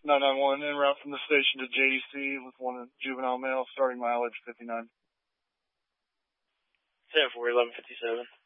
991 en route from the station to JDC with one juvenile male, starting mileage 59. 10-4, 1157.